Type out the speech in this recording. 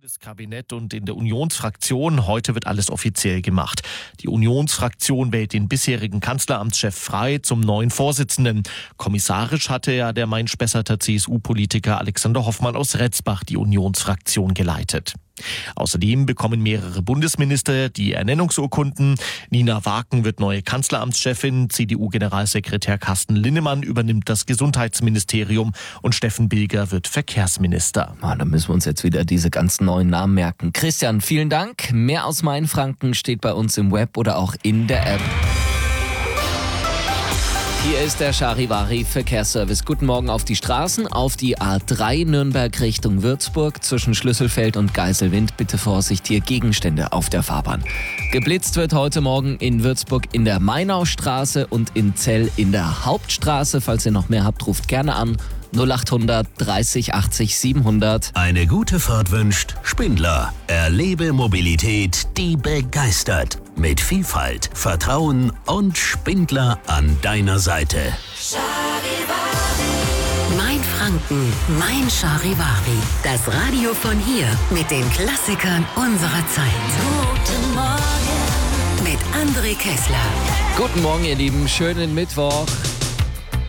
Bundeskabinett und in der Unionsfraktion. Heute wird alles offiziell gemacht. Die Unionsfraktion wählt den bisherigen Kanzleramtschef Frey zum neuen Vorsitzenden. Kommissarisch hatte ja der Main-Spessarter CSU-Politiker Alexander Hoffmann aus Retzbach die Unionsfraktion geleitet. Außerdem bekommen mehrere Bundesminister die Ernennungsurkunden. Nina Waken wird neue Kanzleramtschefin, CDU-Generalsekretär Carsten Linnemann übernimmt das Gesundheitsministerium und Steffen Bilger wird Verkehrsminister. Da müssen wir uns jetzt wieder diese ganzen neuen Namen merken. Christian, vielen Dank. Mehr aus Mainfranken steht bei uns im Web oder auch in der App. Hier ist der Charivari Verkehrsservice. Guten Morgen auf die Straßen. Auf die A3 Nürnberg Richtung Würzburg zwischen Schlüsselfeld und Geiselwind. Bitte Vorsicht, hier Gegenstände auf der Fahrbahn. Geblitzt wird heute Morgen in Würzburg in der Mainaustraße und in Zell in der Hauptstraße. Falls ihr noch mehr habt, ruft gerne an. 0800 30 80 700. Eine gute Fahrt wünscht Spindler. Erlebe Mobilität, die begeistert. Mit Vielfalt, Vertrauen und Spindler an deiner Seite. Mainfranken, mein Charivari. Das Radio von hier mit den Klassikern unserer Zeit. Guten Morgen mit André Kessler. Guten Morgen, ihr Lieben. Schönen Mittwoch.